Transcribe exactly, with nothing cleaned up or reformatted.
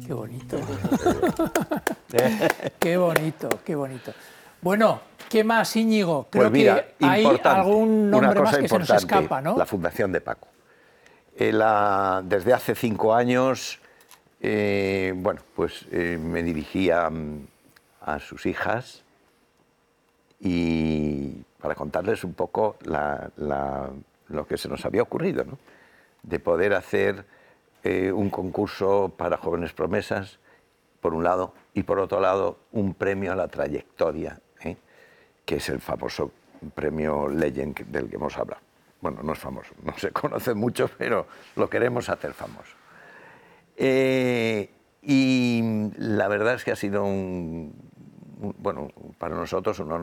Qué bonito. Qué bonito, qué bonito. Bueno, ¿qué más, Íñigo? Creo Pues mira, que hay algún nombre más que se nos escapa, ¿no? La Fundación de Paco. Eh, la, desde hace cinco años, eh, bueno, pues eh, me dirigía mm, a sus hijas y para contarles un poco la, la, lo que se nos había ocurrido, ¿no? De poder hacer eh, un concurso para jóvenes promesas, por un lado, y por otro lado, un premio a la trayectoria, ¿eh? Que es el famoso premio Legend del que hemos hablado. Bueno, no es famoso, no se conoce mucho, pero lo queremos hacer famoso. Eh, y la verdad es que ha sido un, un, bueno, para nosotros un honor